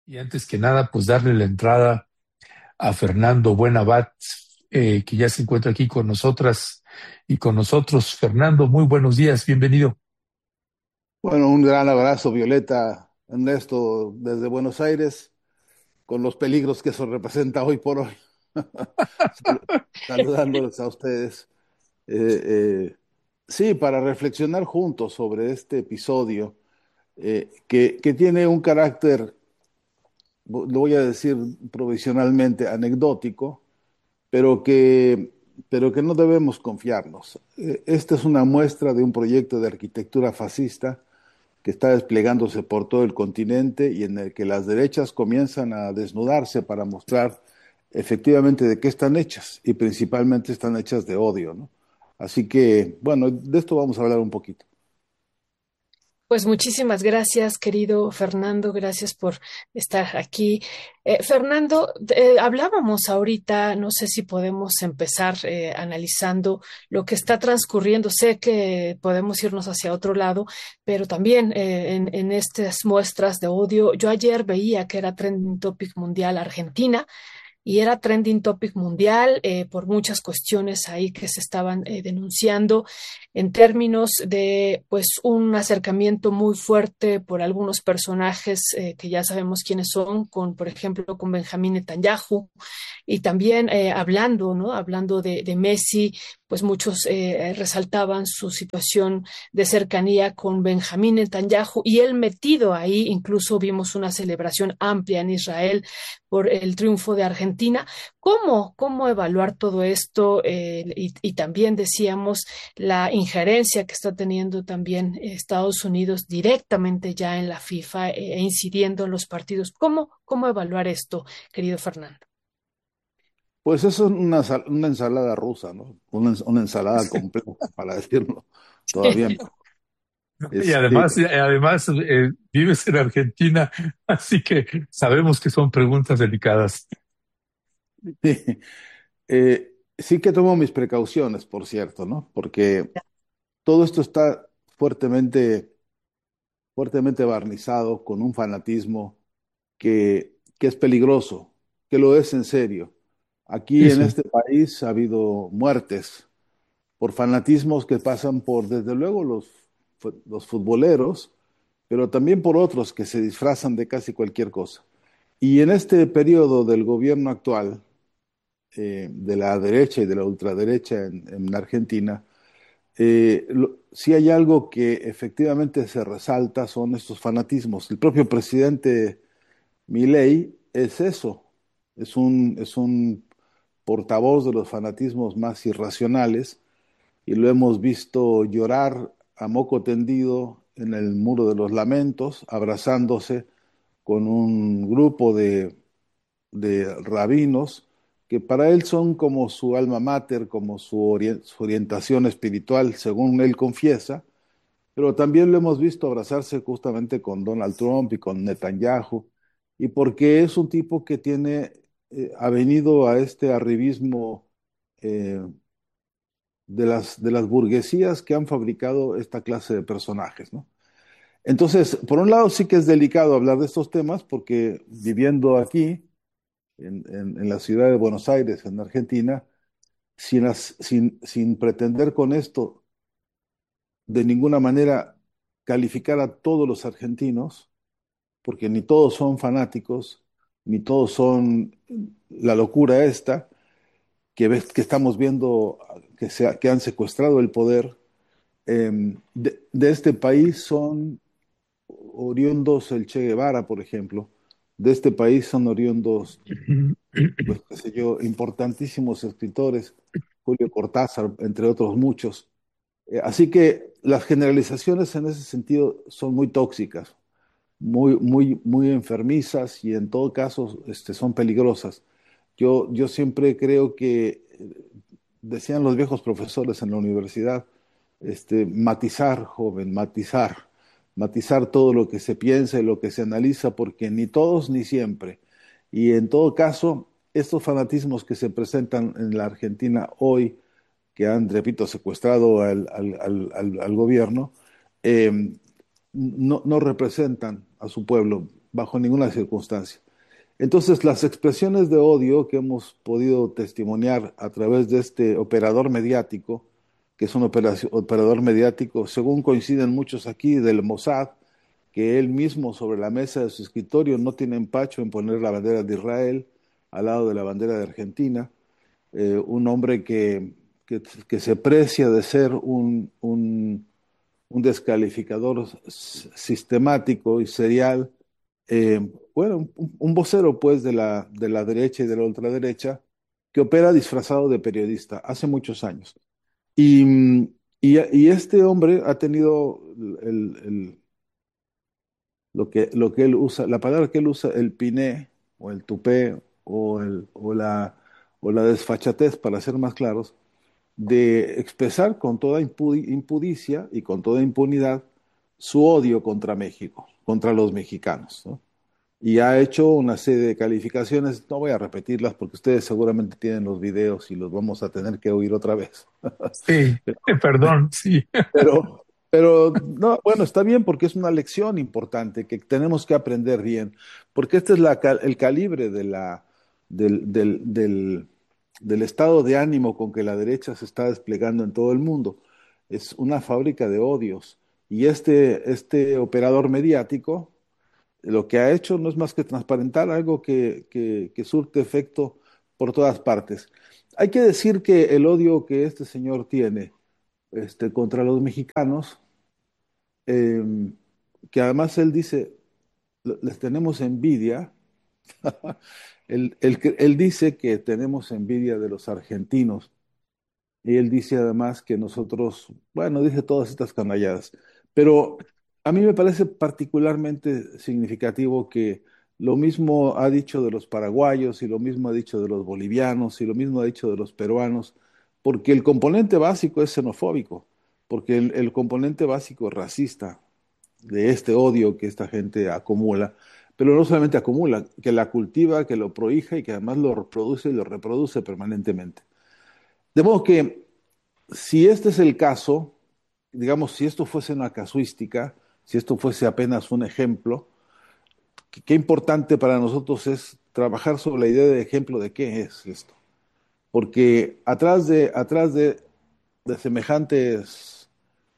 Y antes que nada, pues darle la entrada a Fernando Buenabat, que ya se encuentra aquí con nosotras y con nosotros. Fernando, muy buenos días, bienvenido. Bueno, un gran abrazo, Violeta, Ernesto, desde Buenos Aires, con los peligros que eso representa hoy por hoy. Sal- Saludándoles a ustedes. Eh, eh, sí, para reflexionar juntos sobre este episodio, que tiene un carácter, lo voy a decir provisionalmente, anecdótico, pero que, pero que no debemos confiarnos. Esta es una muestra de un proyecto de arquitectura fascista que está desplegándose por todo el continente y en el que las derechas comienzan a desnudarse para mostrar efectivamente de qué están hechas y principalmente están hechas de odio, ¿no? Así que, bueno, de esto vamos a hablar un poquito. Pues muchísimas gracias, querido Fernando, gracias por estar aquí. Fernando, hablábamos ahorita, no sé si podemos empezar analizando lo que está transcurriendo. Sé que podemos irnos hacia otro lado, pero también en estas muestras de odio, yo ayer veía que era trending topic mundial Argentina y era trending topic mundial por muchas cuestiones ahí que se estaban denunciando en términos de pues un acercamiento muy fuerte por algunos personajes que ya sabemos quiénes son, con por ejemplo con Benjamín Netanyahu y también hablando, ¿no? Hablando de Messi, pues muchos resaltaban su situación de cercanía con Benjamín Netanyahu y él metido ahí, incluso vimos una celebración amplia en Israel por el triunfo de Argentina. ¿Cómo evaluar todo esto? Y también decíamos la injerencia que está teniendo también Estados Unidos directamente ya en la FIFA incidiendo en los partidos. ¿Cómo evaluar esto, querido Fernando? Pues eso es una ensalada rusa, ¿no? Una ensalada compleja, para decirlo todavía mejor. Y Este, además, vives en Argentina, así que sabemos que son preguntas delicadas. sí que tomo mis precauciones, por cierto, ¿no? Porque todo esto está fuertemente barnizado con un fanatismo que es peligroso, que lo es en serio. Aquí Sí, en sí. este país ha habido muertes por fanatismos que pasan por, desde luego, los futboleros, pero también por otros que se disfrazan de casi cualquier cosa. Y en este periodo del gobierno actual, de la derecha y de la ultraderecha en Argentina, si hay algo que efectivamente se resalta son estos fanatismos. El propio presidente Milei es eso, es un portavoz de los fanatismos más irracionales y lo hemos visto llorar a moco tendido en el Muro de los Lamentos, abrazándose con un grupo de rabinos que para él son como su alma mater, como su orientación espiritual, según él confiesa, pero también lo hemos visto abrazarse justamente con Donald Trump y con Netanyahu, y porque es un tipo que ha venido a este arribismo eh, de las burguesías que han fabricado esta clase de personajes, ¿no? Entonces, por un lado sí que es delicado hablar de estos temas porque viviendo aquí, en la ciudad de Buenos Aires, en Argentina, sin pretender con esto de ninguna manera calificar a todos los argentinos, porque ni todos son fanáticos, ni todos son la locura esta, que estamos viendo que han secuetrado el poder. De este país son oriundos el Che Guevara, por ejemplo. De este país son oriundos, pues qué sé yo, importantísimos escritores, Julio Cortázar, entre otros muchos. Así que las generalizaciones en ese sentido son muy tóxicas, muy enfermizas y en todo caso son peligrosas. Yo siempre creo que, decían los viejos profesores en la universidad, matizar, joven, matizar todo lo que se piensa y lo que se analiza, porque ni todos ni siempre. Y en todo caso, estos fanatismos que se presentan en la Argentina hoy, que han, repito, secuestrado al gobierno, eh, no representan a su pueblo. bajo ninguna circunstancia. Entonces, las expresiones de odio que hemos podido testimoniar a través de este operador mediático, que es un operador mediático, según coinciden muchos aquí, del Mossad, que él mismo sobre la mesa de su escritorio no tiene empacho en poner la bandera de Israel al lado de la bandera de Argentina, un hombre que se precia de ser un descalificador sistemático y serial, bueno, un vocero pues de la derecha y de la ultraderecha, que opera disfrazado de periodista hace muchos años. Y, y este hombre ha tenido lo que él usa, la palabra que él usa, el piné o el tupé o la desfachatez, para ser más claros, de expresar con toda impudicia y con toda impunidad su odio contra México, contra los mexicanos, ¿no? Y ha hecho una serie de calificaciones, no voy a repetirlas porque ustedes seguramente tienen los videos y los vamos a tener que oír otra vez. Sí, perdón, sí. Pero no, bueno, está bien porque es una lección importante que tenemos que aprender bien, porque este es el calibre del del estado de ánimo con que la derecha se está desplegando en todo el mundo. Es una fábrica de odios. Y este operador mediático lo que ha hecho no es más que transparentar algo que surte efecto por todas partes. Hay que decir que el odio que este señor tiene contra los mexicanos, eh, que además él dice, les tenemos envidia, él dice que tenemos envidia de los argentinos, y él dice además que nosotros, bueno, dice todas estas canalladas, pero a mí me parece particularmente significativo que lo mismo ha dicho de los paraguayos y lo mismo ha dicho de los bolivianos y lo mismo ha dicho de los peruanos, porque el componente básico es xenofóbico, porque el componente básico es racista, de este odio que esta gente acumula, pero no solamente acumula, que la cultiva, que lo prohija y que además lo reproduce y lo reproduce permanentemente. De modo que si este es el caso, digamos, si esto fuese una casuística, si esto fuese apenas un ejemplo, qué importante para nosotros es trabajar sobre la idea de ejemplo de qué es esto. Porque de semejantes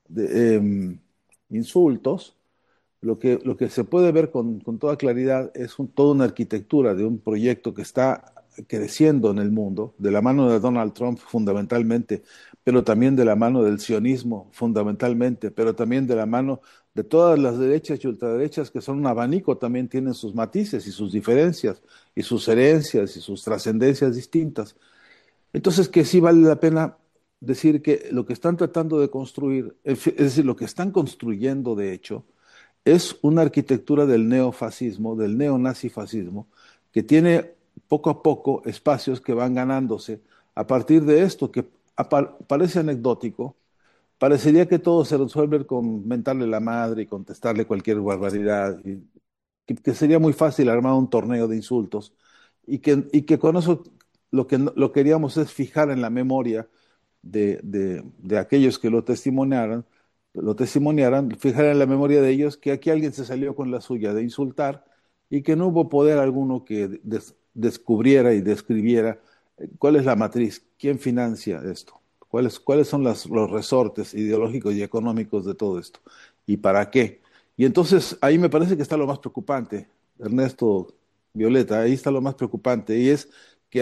insultos, lo que se puede ver con toda claridad es toda una arquitectura de un proyecto que está creciendo en el mundo, de la mano de Donald Trump fundamentalmente, pero también de la mano del sionismo fundamentalmente, pero también de la mano de todas las derechas y ultraderechas que son un abanico, también tienen sus matices y sus diferencias y sus herencias y sus trascendencias distintas. Entonces, que sí vale la pena decir que lo que están tratando de construir, es decir, lo que están construyendo de hecho, es una arquitectura del neofascismo, del neonazifascismo, que tiene poco a poco espacios que van ganándose a partir de esto, que parece anecdótico, parecería que todo se resuelve con mentarle la madre y contestarle cualquier barbaridad, y que sería muy fácil armar un torneo de insultos, y que con eso lo que queríamos es fijar en la memoria de aquellos que lo testimoniaran, fijar en la memoria de ellos que aquí alguien se salió con la suya de insultar y que no hubo poder alguno que descubriera y describiera cuál es la matriz, quién financia esto, cuáles son los resortes ideológicos y económicos de todo esto y para qué. Y entonces ahí me parece que está lo más preocupante, Ernesto, Violeta, ahí está lo más preocupante y es que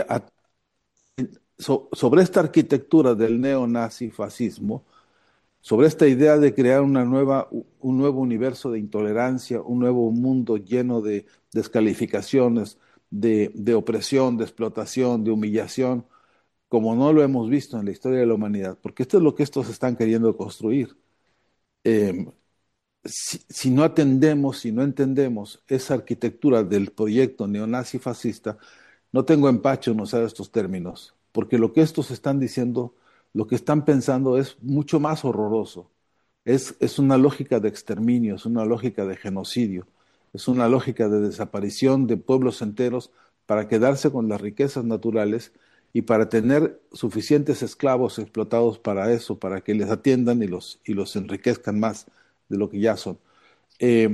sobre esta arquitectura del neonazifascismo, sobre esta idea de crear un nuevo universo de intolerancia, un nuevo mundo lleno de descalificaciones, de opresión, de explotación, de humillación, como no lo hemos visto en la historia de la humanidad, porque esto es lo que estos están queriendo construir. Eh, si no atendemos, si no entendemos esa arquitectura del proyecto neonazi fascista, no tengo empacho en usar estos términos, porque lo que estos están diciendo, lo que están pensando es mucho más horroroso. Es una lógica de exterminio, es una lógica de genocidio, es una lógica de desaparición de pueblos enteros para quedarse con las riquezas naturales y para tener suficientes esclavos explotados para eso, para que les atiendan y los enriquezcan más de lo que ya son. Eh,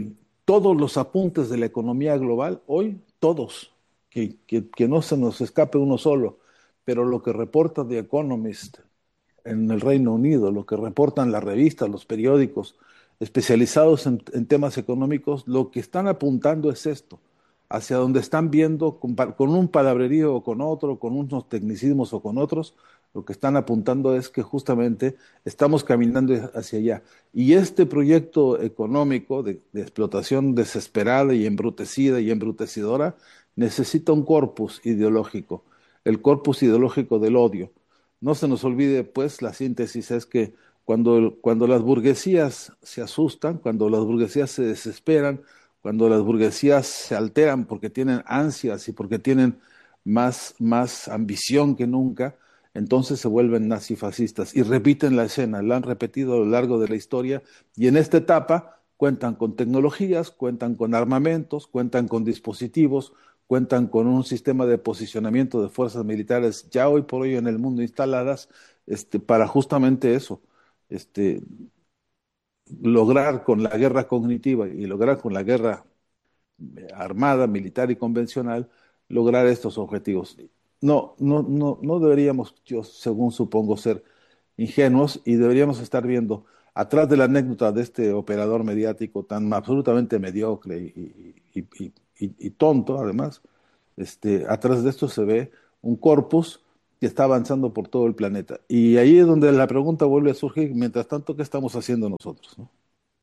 todos los apuntes de la economía global, hoy todos, que no se nos escape uno solo, pero lo que reporta The Economist en el Reino Unido, lo que reportan las revistas, los periódicos especializados en temas económicos, lo que están apuntando es esto, hacia donde están viendo con un palabrerío o con otro, con unos tecnicismos o con otros, lo que están apuntando es que justamente estamos caminando hacia allá. Y este proyecto económico de explotación desesperada y embrutecida y embrutecidora necesita un corpus ideológico, el corpus ideológico del odio. No se nos olvide, pues, la síntesis es que cuando las burguesías se asustan, cuando las burguesías se desesperan, cuando las burguesías se alteran porque tienen ansias y porque tienen más ambición que nunca, entonces se vuelven nazifascistas y repiten la escena, la han repetido a lo largo de la historia y en esta etapa cuentan con tecnologías, cuentan con armamentos, cuentan con dispositivos, cuentan con un sistema de posicionamiento de fuerzas militares ya hoy por hoy en el mundo instaladas para justamente eso, este, lograr con la guerra cognitiva y lograr con la guerra armada, militar y convencional, lograr estos objetivos. No deberíamos, yo según supongo, ser ingenuos y deberíamos estar viendo atrás de la anécdota de este operador mediático tan absolutamente mediocre y tonto, además, atrás de esto se ve un corpus que está avanzando por todo el planeta. Y ahí es donde la pregunta vuelve a surgir, mientras tanto, ¿qué estamos haciendo nosotros, ¿no?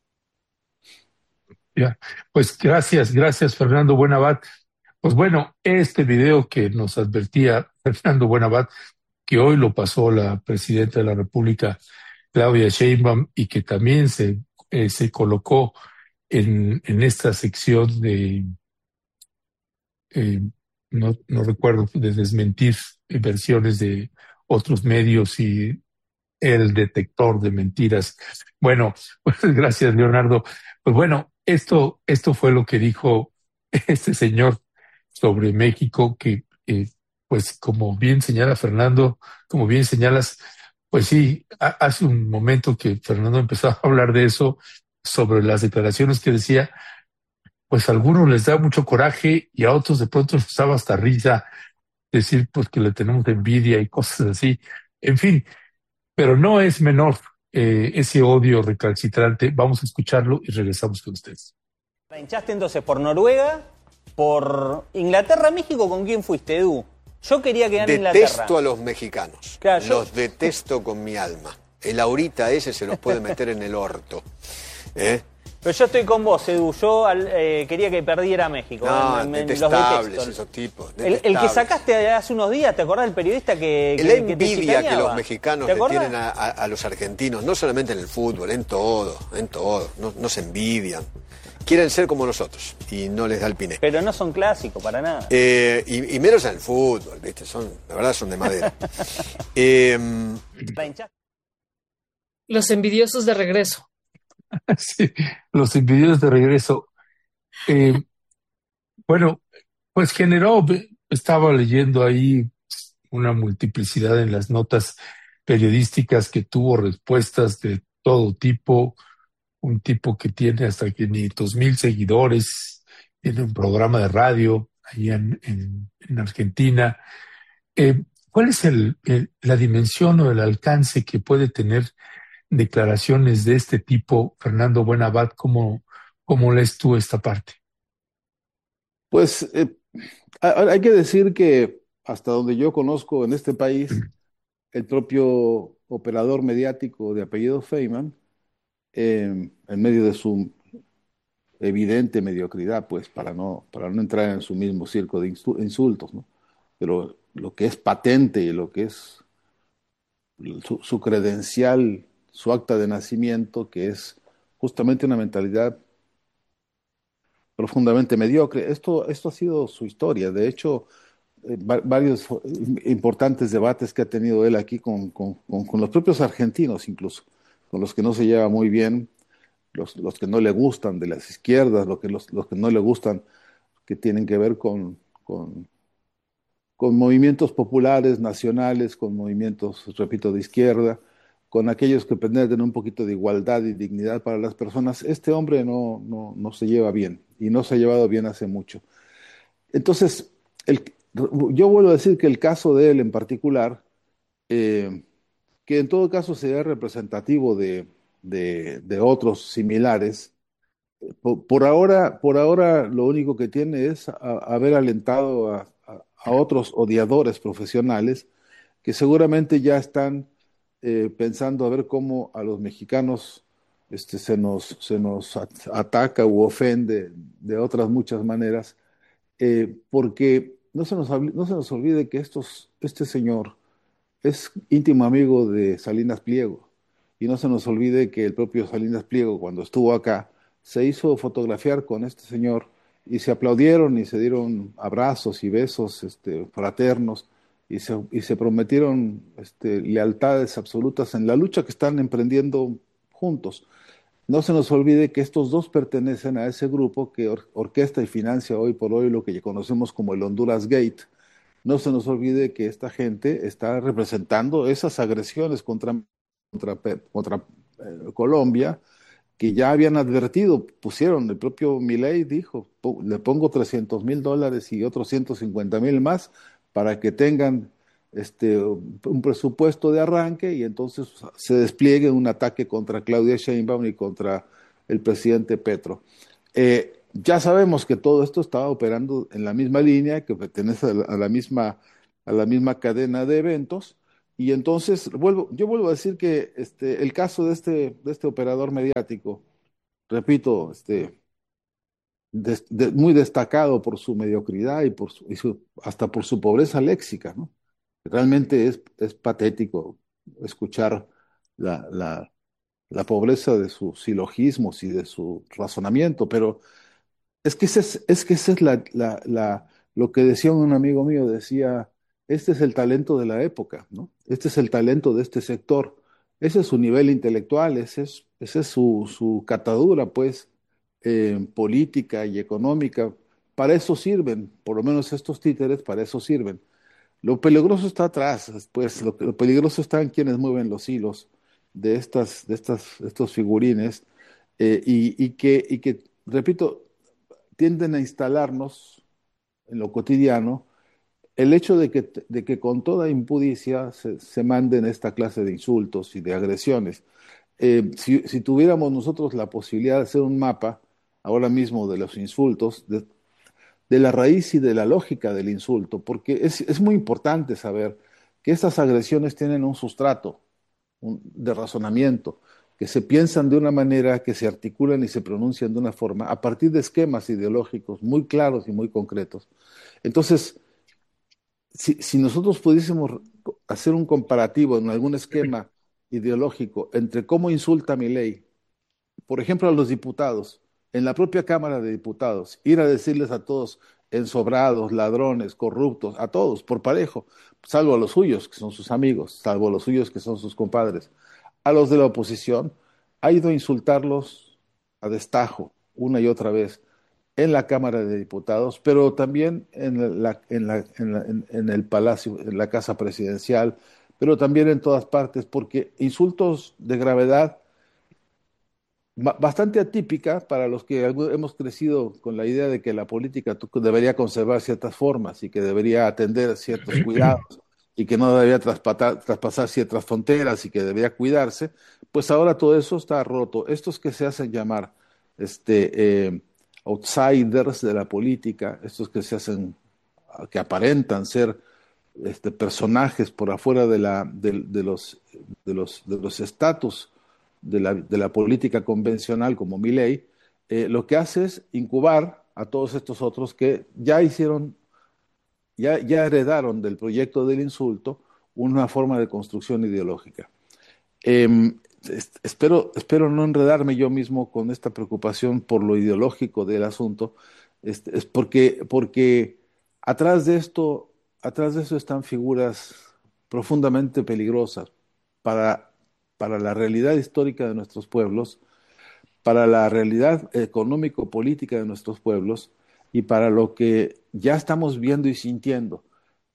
Ya, pues gracias, Fernando Buenabad. Pues bueno, este video que nos advertía Fernando Buenabad, que hoy lo pasó la presidenta de la República, Claudia Sheinbaum, y que también se colocó en esta sección de, eh, no recuerdo, de desmentir versiones de otros medios y el detector de mentiras. Bueno, pues gracias, Leonardo. Pues bueno, esto fue lo que dijo este señor sobre México, que pues como bien señala Fernando, como bien señalas, pues sí, hace un momento que Fernando empezó a hablar de eso, sobre las declaraciones que decía, pues a algunos les da mucho coraje y a otros de pronto les daba hasta risa decir pues que le tenemos envidia y cosas así. En fin, pero no es menor ese odio recalcitrante. Vamos a escucharlo y regresamos con ustedes. ¿La hinchaste entonces por Noruega, por Inglaterra, México? ¿Con quién fuiste, Edu? Yo quería que gane Inglaterra. Detesto a los mexicanos. Claro, los detesto con mi alma. El ahorita ese se los puede meter en el orto. Pero yo estoy con vos, Edu. Yo quería que perdiera México. No, detestables los esos tipos. El que sacaste hace unos días, ¿te acordás del periodista que la te envidia que chicaneaba? los mexicanos le tienen a los argentinos, no solamente en el fútbol, en todo. No se envidian. Quieren ser como nosotros y no les da el piné. Pero no son clásicos para nada. Y menos en el fútbol, ¿viste? La verdad son de madera. Los envidiosos de regreso. Sí, los envidiosos de regreso. Bueno, pues estaba leyendo ahí una multiplicidad en las notas periodísticas que tuvo respuestas de todo tipo, un tipo que tiene hasta 500,000 seguidores, tiene un programa de radio ahí en Argentina. ¿Cuál es la dimensión o el alcance que puede tener declaraciones de este tipo, Fernando Buenabad? ¿Cómo lees tú esta parte? Pues hay que decir que hasta donde yo conozco en este país, el propio operador mediático de apellido Feynman, en medio de su evidente mediocridad, pues para no entrar en su mismo circo de insultos, ¿no? Pero lo que es patente y lo que es su credencial, su acta de nacimiento, que es justamente una mentalidad profundamente mediocre. Esto ha sido su historia. De hecho, varios importantes debates que ha tenido él aquí con los propios argentinos, incluso, con los que no se lleva muy bien, los que no le gustan de las izquierdas, los que no le gustan, que tienen que ver con movimientos populares, nacionales, con movimientos, repito, de izquierda, con aquellos que pretenden tener un poquito de igualdad y dignidad para las personas, este hombre no se lleva bien y no se ha llevado bien hace mucho. Entonces, yo vuelvo a decir que el caso de él en particular, eh, que en todo caso sería representativo de otros similares, por ahora lo único que tiene es haber alentado a otros odiadores profesionales que seguramente ya están pensando a ver cómo a los mexicanos se nos ataca u ofende de otras muchas maneras, porque no se nos olvide que este señor es íntimo amigo de Salinas Pliego. Y no se nos olvide que el propio Salinas Pliego, cuando estuvo acá, se hizo fotografiar con este señor y se aplaudieron y se dieron abrazos y besos fraternos y se prometieron lealtades absolutas en la lucha que están emprendiendo juntos. No se nos olvide que estos dos pertenecen a ese grupo que orquesta y financia hoy por hoy lo que conocemos como el Honduras Gate. No se nos olvide que esta gente está representando esas agresiones contra Colombia, que ya habían advertido, pusieron, el propio Milei dijo, le pongo $300,000 y otros 150,000 más para que tengan un presupuesto de arranque y entonces se despliegue un ataque contra Claudia Sheinbaum y contra el presidente Petro. Ya sabemos que todo esto estaba operando en la misma línea, que pertenece a la misma cadena de eventos, y entonces yo vuelvo a decir que el caso de este operador mediático, repito, muy destacado por su mediocridad hasta por su pobreza léxica, ¿no? Realmente es patético escuchar la, la, la pobreza de sus silogismos y de su razonamiento, pero es que esa es lo que decía un amigo mío, decía, este es el talento de la época, ¿no? Este es el talento de este sector, ese es su nivel intelectual, ese es su catadura, pues, política y económica. Para eso sirven, por lo menos estos títeres, para eso sirven. Lo peligroso está atrás, pues, lo peligroso está en quienes mueven los hilos de estos figurines, y que, repito, tienden a instalarnos en lo cotidiano el hecho de que con toda impudicia se manden esta clase de insultos y de agresiones. Si tuviéramos nosotros la posibilidad de hacer un mapa ahora mismo de los insultos, de la raíz y de la lógica del insulto, porque es muy importante saber que estas agresiones tienen un sustrato de razonamiento, que se piensan de una manera, que se articulan y se pronuncian de una forma, a partir de esquemas ideológicos muy claros y muy concretos. Entonces, si nosotros pudiésemos hacer un comparativo en algún esquema ideológico entre cómo insulta Milei, por ejemplo, a los diputados, en la propia Cámara de Diputados, ir a decirles a todos ensobrados, ladrones, corruptos, a todos, por parejo, salvo a los suyos, que son sus amigos, salvo a los suyos, que son sus compadres. A los de la oposición, ha ido a insultarlos a destajo, una y otra vez, en la Cámara de Diputados, pero también en el Palacio, en la Casa Presidencial, pero también en todas partes, porque insultos de gravedad bastante atípica para los que hemos crecido con la idea de que la política debería conservar ciertas formas y que debería atender ciertos cuidados y que no debería traspasar ciertas fronteras y que debería cuidarse, pues ahora todo eso está roto. Estos que se hacen llamar outsiders de la política, estos que aparentan ser personajes por afuera de los estatus de la política convencional como Milei, lo que hace es incubar a todos estos otros que ya heredaron del proyecto del insulto una forma de construcción ideológica. Espero no enredarme yo mismo con esta preocupación por lo ideológico del asunto, es porque atrás de eso están figuras profundamente peligrosas para, para la realidad histórica de nuestros pueblos, para la realidad económico-política de nuestros pueblos y para lo que ya estamos viendo y sintiendo.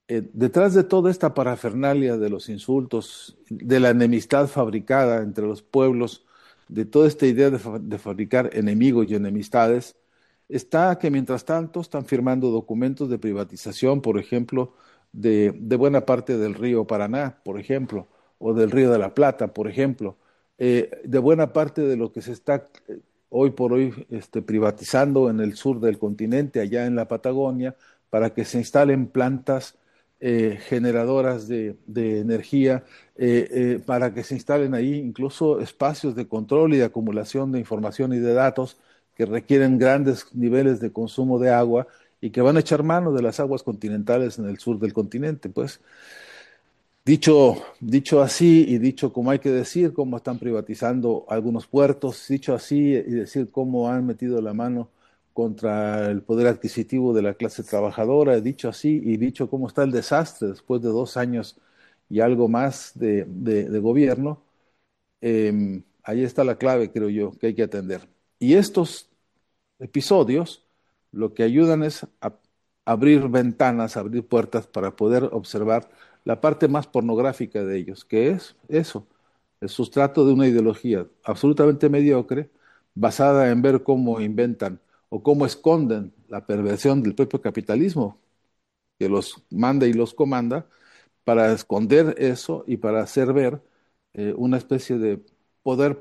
detrás de toda esta parafernalia de los insultos, de la enemistad fabricada entre los pueblos, de toda esta idea de fabricar enemigos y enemistades, está que mientras tanto están firmando documentos de privatización, por ejemplo, de buena parte del río Paraná, por ejemplo, o del río de la Plata, por ejemplo, de buena parte de lo que se está hoy por hoy privatizando en el sur del continente, allá en la Patagonia, para que se instalen plantas generadoras de energía, para que se instalen ahí incluso espacios de control y de acumulación de información y de datos que requieren grandes niveles de consumo de agua y que van a echar mano de las aguas continentales en el sur del continente. Pues dicho así y dicho como hay que decir, cómo están privatizando algunos puertos, dicho así y decir cómo han metido la mano contra el poder adquisitivo de la clase trabajadora, dicho así y dicho cómo está el desastre después de 2 años y algo más de gobierno, ahí está la clave, creo yo, que hay que atender. Y estos episodios lo que ayudan es a abrir ventanas, abrir puertas para poder observar la parte más pornográfica de ellos, que es eso, el sustrato de una ideología absolutamente mediocre, basada en ver cómo inventan o cómo esconden la perversión del propio capitalismo, que los manda y los comanda, para esconder eso y para hacer ver una especie de poder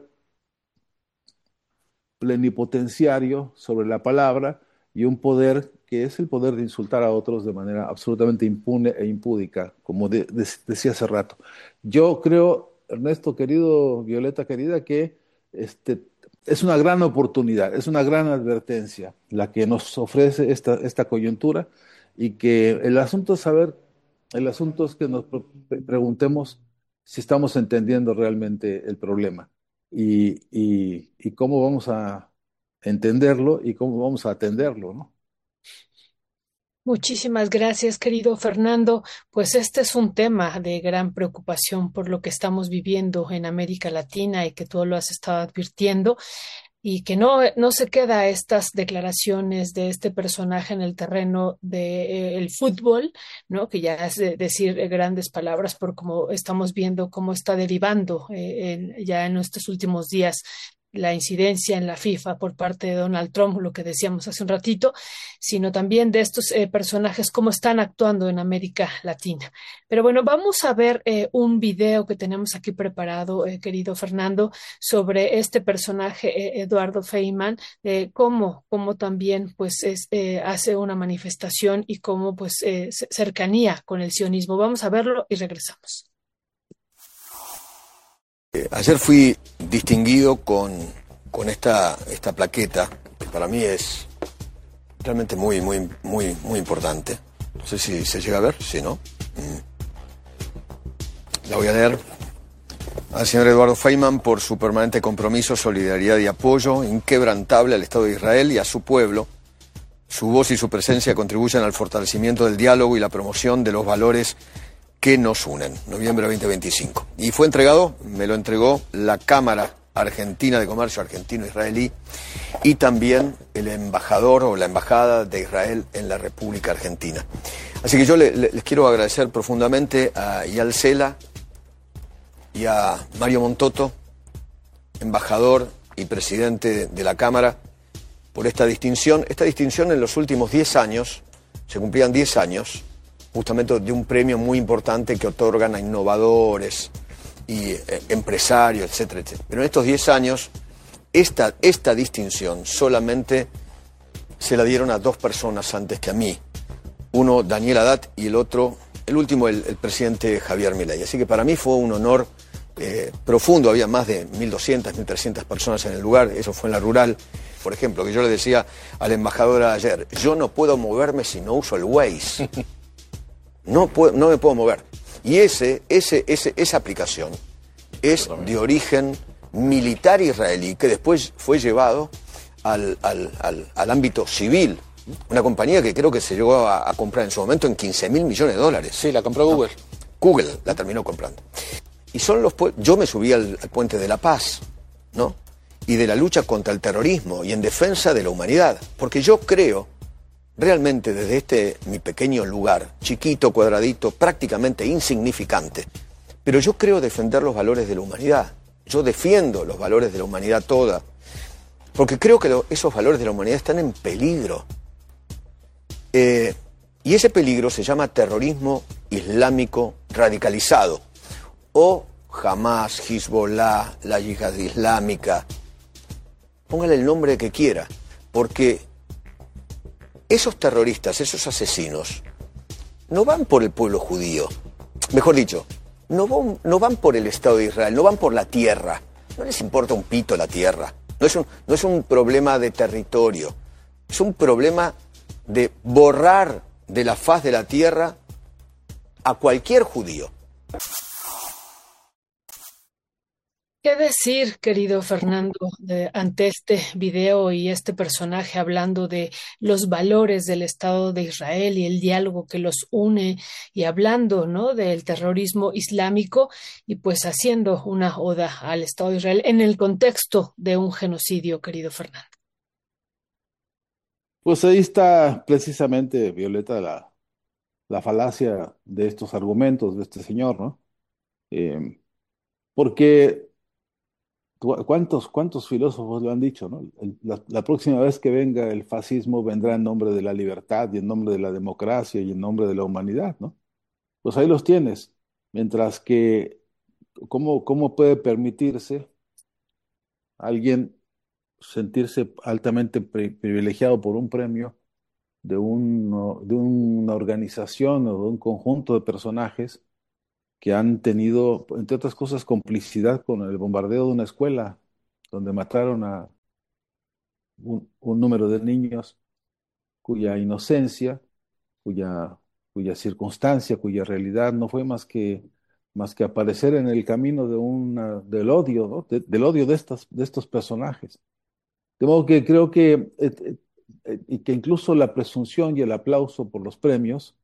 plenipotenciario sobre la palabra y un poder que es el poder de insultar a otros de manera absolutamente impune e impúdica, como decía hace rato. Yo creo, Ernesto querido, Violeta querida, que es una gran oportunidad, es una gran advertencia la que nos ofrece esta coyuntura, y que el asunto es que nos preguntemos si estamos entendiendo realmente el problema y cómo vamos a entenderlo y cómo vamos a atenderlo, ¿no? Muchísimas gracias, querido Fernando. Pues este es un tema de gran preocupación por lo que estamos viviendo en América Latina y que tú lo has estado advirtiendo y que no se queda estas declaraciones de este personaje en el terreno del fútbol, ¿no? Que ya es decir grandes palabras por cómo estamos viendo cómo está derivando ya en estos últimos días la incidencia en la FIFA por parte de Donald Trump, lo que decíamos hace un ratito, sino también de estos personajes, cómo están actuando en América Latina. Pero bueno, vamos a ver un video que tenemos aquí preparado, querido Fernando, sobre este personaje, Eduardo Feynman, cómo también pues hace una manifestación y cómo pues cercanía con el sionismo. Vamos a verlo y regresamos. Ayer fui distinguido con esta plaqueta, que para mí es realmente muy importante. No sé si se llega a ver, si no. La voy a leer. Al señor Eduardo Feynman por su permanente compromiso, solidaridad y apoyo inquebrantable al Estado de Israel y a su pueblo. Su voz y su presencia contribuyen al fortalecimiento del diálogo y la promoción de los valores que nos unen. Noviembre 2025. Y me lo entregó la Cámara Argentina de Comercio Argentino-Israelí y también el embajador o la Embajada de Israel en la República Argentina. Así que yo les quiero agradecer profundamente a Eyal Sela y a Mario Montoto, embajador y presidente de la Cámara, por esta distinción. Esta distinción en los últimos 10 años, se cumplían 10 años, justamente de un premio muy importante que otorgan a innovadores y empresarios, etcétera, etcétera. Pero en estos 10 años, esta distinción solamente se la dieron a 2 personas antes que a mí. Uno, Daniel Haddad, y el último, el presidente Javier Milei. Así que para mí fue un honor profundo. Había más de 1.200, 1.300 personas en el lugar. Eso fue en la rural. Por ejemplo, que yo le decía al embajador ayer, yo no puedo moverme si no uso el Waze. No me puedo mover. Y esa aplicación es de origen militar israelí, que después fue llevado al ámbito civil. Una compañía que creo que se llegó a comprar en su momento en $15.000 millones. Sí, la compró Google. Google la terminó comprando. Y yo me subí al puente de la paz, ¿no? Y de la lucha contra el terrorismo y en defensa de la humanidad. Porque yo creo realmente desde mi pequeño lugar, chiquito, cuadradito, prácticamente insignificante, pero yo creo defender los valores de la humanidad. Yo defiendo los valores de la humanidad toda, porque creo que esos valores de la humanidad están en peligro. Y ese peligro se llama terrorismo islámico radicalizado, o Hamas, Hezbollah, la Yihad Islámica. Póngale el nombre que quiera, porque esos terroristas, esos asesinos, no van por el pueblo judío. Mejor dicho, no van por el Estado de Israel, no van por la tierra. No les importa un pito la tierra. No es un problema de territorio. Es un problema de borrar de la faz de la tierra a cualquier judío. ¿Qué decir, querido Fernando, ante este video y este personaje hablando de los valores del Estado de Israel y el diálogo que los une y hablando, ¿no?, del terrorismo islámico y pues haciendo una oda al Estado de Israel en el contexto de un genocidio, querido Fernando? Pues ahí está precisamente, Violeta, la falacia de estos argumentos de este señor, ¿no? Porque ¿cuántos filósofos lo han dicho, ¿no? La próxima vez que venga el fascismo vendrá en nombre de la libertad y en nombre de la democracia y en nombre de la humanidad, ¿no? Pues ahí los tienes. Mientras que, ¿cómo puede permitirse alguien sentirse altamente privilegiado por un premio de una organización o de un conjunto de personajes que han tenido, entre otras cosas, complicidad con el bombardeo de una escuela donde mataron a un número de niños cuya inocencia, cuya, cuya circunstancia, cuya realidad no fue más que aparecer en el camino del odio, ¿no? Del odio de estos personajes. De modo que creo y que incluso la presunción y el aplauso por los premios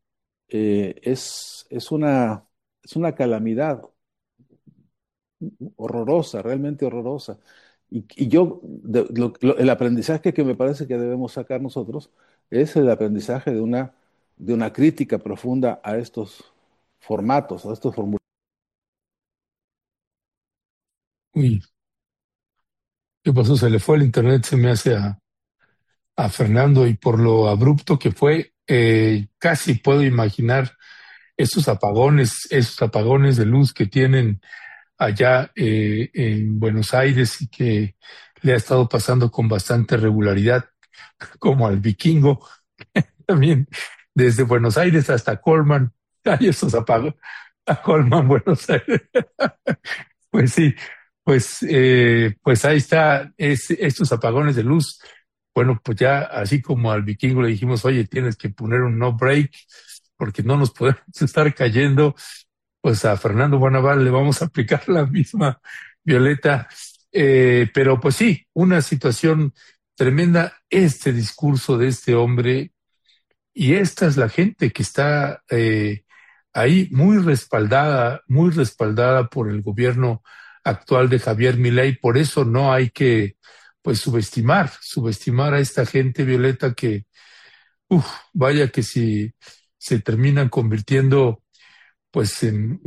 es una calamidad horrorosa, realmente horrorosa. Y el aprendizaje que me parece que debemos sacar nosotros es el aprendizaje de una crítica profunda a estos formatos, a estos formularios. Uy, ¿qué pasó? Se le fue el internet, se me hace a Fernando, y por lo abrupto que fue, casi puedo imaginar esos apagones de luz que tienen allá en Buenos Aires y que le ha estado pasando con bastante regularidad, como al Vikingo, también desde Buenos Aires hasta Colman, hay esos apagones, a Colman, Buenos Aires. Pues sí, pues ahí está, estos apagones de luz. Bueno, pues ya así como al Vikingo le dijimos, oye, tienes que poner un no break porque no nos podemos estar cayendo, pues a Fernando Buenaval le vamos a aplicar la misma, Violeta. Pero pues sí, una situación tremenda, este discurso de este hombre, y esta es la gente que está ahí muy respaldada por el gobierno actual de Javier Milei. Por eso no hay que pues subestimar a esta gente, Violeta, que vaya que si se terminan convirtiendo pues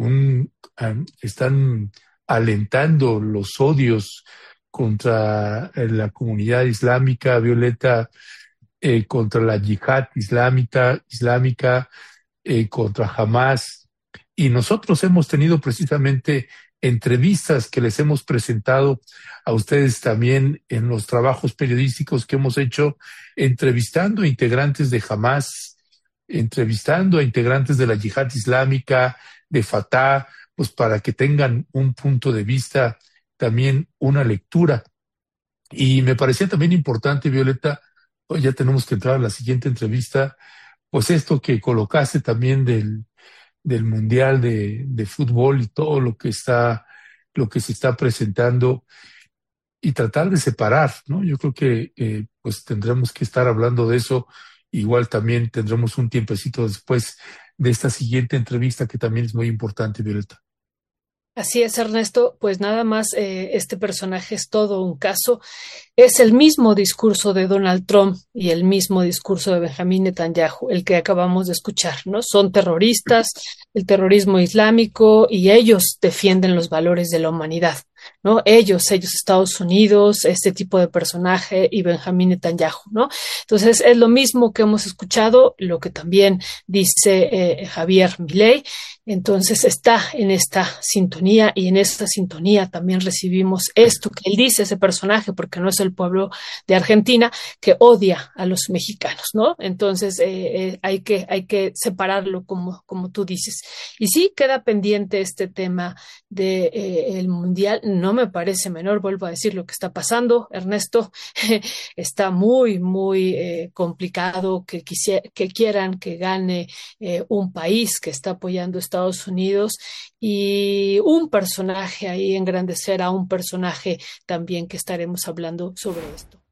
están alentando los odios contra la comunidad islámica, Violeta, contra la yihad islámica, contra Hamas. Y nosotros hemos tenido precisamente entrevistas que les hemos presentado a ustedes también en los trabajos periodísticos que hemos hecho, entrevistando a integrantes de Hamas, entrevistando a integrantes de la yihad islámica, de Fatah, pues para que tengan un punto de vista, también una lectura. Y me parecía también importante, Violeta, ya tenemos que entrar a la siguiente entrevista, pues esto que colocaste también del Mundial de Fútbol y todo lo que se está presentando, y tratar de separar, ¿no? Yo creo que pues tendremos que estar hablando de eso. Igual también tendremos un tiempecito después de esta siguiente entrevista que también es muy importante, Violeta. Así es, Ernesto, pues nada más este personaje es todo un caso. Es el mismo discurso de Donald Trump y el mismo discurso de Benjamín Netanyahu, el que acabamos de escuchar, ¿no? Son terroristas, el terrorismo islámico, y ellos defienden los valores de la humanidad, ¿no? Ellos, Estados Unidos, este tipo de personaje y Benjamín Netanyahu, ¿no? Entonces, es lo mismo que hemos escuchado, lo que también dice Javier Milei. Entonces, está en esta sintonía, y en esta sintonía también recibimos esto que él dice, ese personaje, porque no es el pueblo de Argentina que odia a los mexicanos, ¿no? Entonces, hay que separarlo como tú dices. Y sí, queda pendiente este tema de, el mundial. No me parece menor, vuelvo a decir, lo que está pasando, Ernesto. Está muy, muy complicado que quieran que gane un país que está apoyando a Estados Unidos, y un personaje ahí, engrandecer a un personaje también, que estaremos hablando sobre esto.